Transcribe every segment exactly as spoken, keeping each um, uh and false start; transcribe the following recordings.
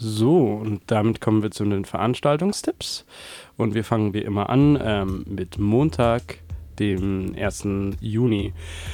So, und damit kommen wir zu den Veranstaltungstipps. Und wir fangen wie immer an ähm, mit Montag, dem ersten Juni.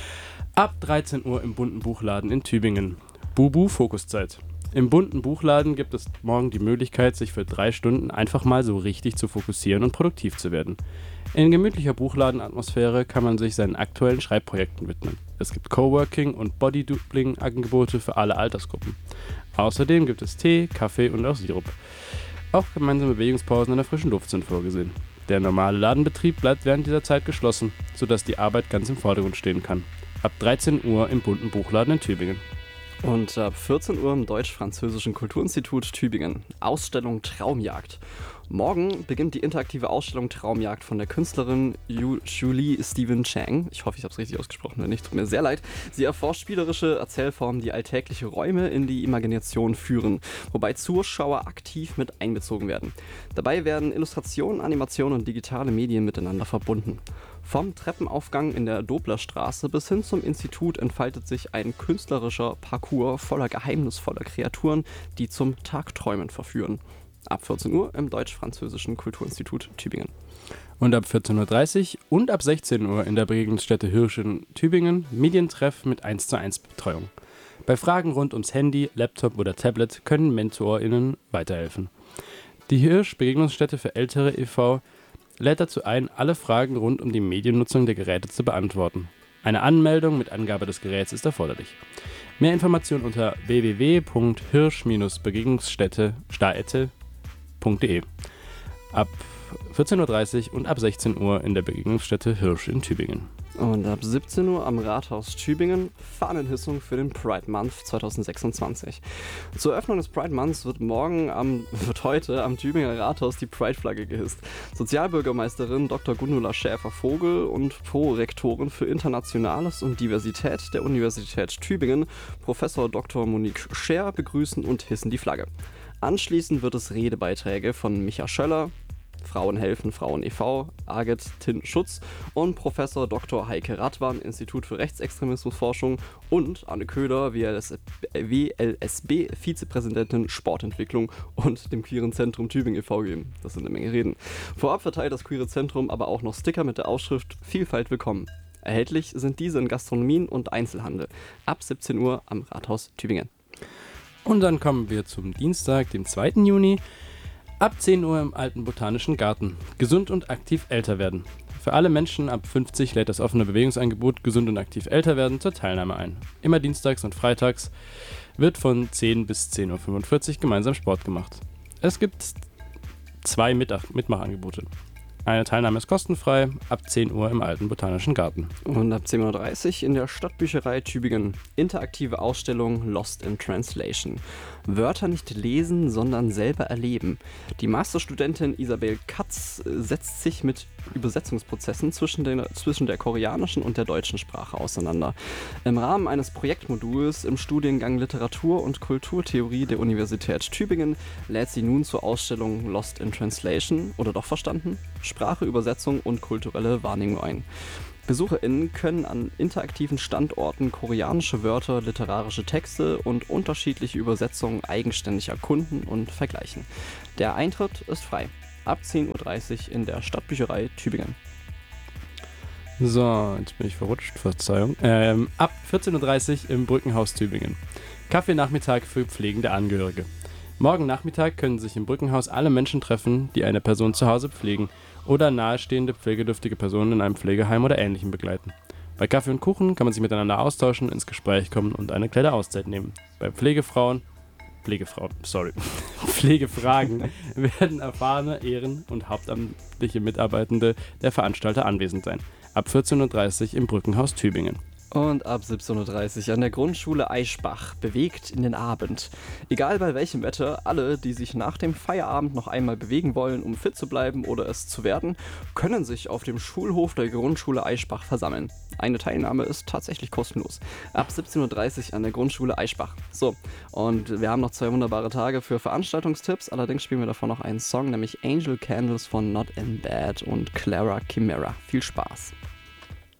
Ab dreizehn Uhr im Bunten Buchladen in Tübingen. Bubu Fokuszeit. Im Bunten Buchladen gibt es morgen die Möglichkeit, sich für drei Stunden einfach mal so richtig zu fokussieren und produktiv zu werden. In gemütlicher Buchladenatmosphäre kann man sich seinen aktuellen Schreibprojekten widmen. Es gibt Coworking und Bodydoubling-Angebote für alle Altersgruppen. Außerdem gibt es Tee, Kaffee und auch Sirup. Auch gemeinsame Bewegungspausen in der frischen Luft sind vorgesehen. Der normale Ladenbetrieb bleibt während dieser Zeit geschlossen, sodass die Arbeit ganz im Vordergrund stehen kann. Ab dreizehn Uhr im Bunten Buchladen in Tübingen. Und ab vierzehn Uhr im Deutsch-Französischen Kulturinstitut Tübingen. Ausstellung Traumjagd. Morgen beginnt die interaktive Ausstellung Traumjagd von der Künstlerin Ju- Julie Stephen Chang. Ich hoffe, ich habe es richtig ausgesprochen, wenn nicht, tut mir sehr leid. Sie erforscht spielerische Erzählformen, die alltägliche Räume in die Imagination führen, wobei Zuschauer aktiv mit einbezogen werden. Dabei werden Illustrationen, Animationen und digitale Medien miteinander verbunden. Vom Treppenaufgang in der Doblerstraße bis hin zum Institut entfaltet sich ein künstlerischer Parcours voller geheimnisvoller Kreaturen, die zum Tagträumen verführen. Ab vierzehn Uhr im Deutsch-Französischen Kulturinstitut Tübingen. Und ab vierzehn Uhr dreißig und ab sechzehn Uhr in der Begegnungsstätte Hirsch in Tübingen Medientreff mit eins zu eins Betreuung. Bei Fragen rund ums Handy, Laptop oder Tablet können MentorInnen weiterhelfen. Die Hirsch Begegnungsstätte für Ältere e V lädt dazu ein, alle Fragen rund um die Mediennutzung der Geräte zu beantworten. Eine Anmeldung mit Angabe des Geräts ist erforderlich. Mehr Informationen unter w w w punkt hirsch begegnungsstätte punkt de. Ab vierzehn Uhr dreißig und ab sechzehn Uhr in der Begegnungsstätte Hirsch in Tübingen. Und ab siebzehn Uhr am Rathaus Tübingen Fahnenhissung für den Pride Month zwanzig sechsundzwanzig. Zur Eröffnung des Pride Months wird morgen am, wird heute am Tübinger Rathaus die Pride-Flagge gehisst. Sozialbürgermeisterin Doktor Gundula Schäfer-Vogel und Prorektorin für Internationales und Diversität der Universität Tübingen, Professor Doktor Monique Scher, begrüßen und hissen die Flagge. Anschließend wird es Redebeiträge von Micha Schöller, Frauen helfen, Frauen e V, Agit Tin Schutz und Professor Doktor Heike Radwan, Institut für Rechtsextremismusforschung und Anne Köhler, W L S B, Vizepräsidentin Sportentwicklung und dem Queeren Zentrum Tübingen e V geben. Das sind eine Menge Reden. Vorab verteilt das Queere Zentrum aber auch noch Sticker mit der Ausschrift Vielfalt willkommen. Erhältlich sind diese in Gastronomien und Einzelhandel. Ab siebzehn Uhr am Rathaus Tübingen. Und dann kommen wir zum Dienstag, dem zweiten Juni. Ab zehn Uhr im Alten Botanischen Garten. Gesund und aktiv älter werden. Für alle Menschen ab fünfzig lädt das offene Bewegungsangebot Gesund und aktiv älter werden zur Teilnahme ein. Immer dienstags und freitags wird von zehn bis zehn Uhr fünfundvierzig gemeinsam Sport gemacht. Es gibt zwei Mitach- Mitmachangebote. Eine Teilnahme ist kostenfrei, ab zehn Uhr im Alten Botanischen Garten. Und ab zehn Uhr dreißig in der Stadtbücherei Tübingen interaktive Ausstellung Lost in Translation. Wörter nicht lesen, sondern selber erleben. Die Masterstudentin Isabel Katz setzt sich mit Übersetzungsprozessen zwischen, den, zwischen der koreanischen und der deutschen Sprache auseinander. Im Rahmen eines Projektmoduls im Studiengang Literatur- und Kulturtheorie der Universität Tübingen lädt sie nun zur Ausstellung Lost in Translation, oder doch verstanden? Sprache, Übersetzung und kulturelle Wahrnehmung ein. BesucherInnen können an interaktiven Standorten koreanische Wörter, literarische Texte und unterschiedliche Übersetzungen eigenständig erkunden und vergleichen. Der Eintritt ist frei. Ab zehn Uhr dreißig in der Stadtbücherei Tübingen. So, jetzt bin ich verrutscht, Verzeihung. Ähm, ab vierzehn Uhr dreißig im Brückenhaus Tübingen. Kaffeenachmittag für pflegende Angehörige. Morgen Nachmittag können sich im Brückenhaus alle Menschen treffen, die eine Person zu Hause pflegen oder nahestehende pflegedürftige Personen in einem Pflegeheim oder Ähnlichem begleiten. Bei Kaffee und Kuchen kann man sich miteinander austauschen, ins Gespräch kommen und eine kleine Auszeit nehmen. Bei Pflegefrauen, Pflegefrauen, sorry, Pflegefragen werden erfahrene Ehren- und hauptamtliche Mitarbeitende der Veranstalter anwesend sein. Ab vierzehn Uhr dreißig im Brückenhaus Tübingen. Und ab siebzehn Uhr dreißig an der Grundschule Eichbach, bewegt in den Abend. Egal bei welchem Wetter, alle, die sich nach dem Feierabend noch einmal bewegen wollen, um fit zu bleiben oder es zu werden, können sich auf dem Schulhof der Grundschule Eichbach versammeln. Eine Teilnahme ist tatsächlich kostenlos. Ab siebzehn Uhr dreißig an der Grundschule Eichbach. So, und wir haben noch zwei wunderbare Tage für Veranstaltungstipps. Allerdings spielen wir davon noch einen Song, nämlich Angel Candles von Not in Bad und Clara Chimera. Viel Spaß!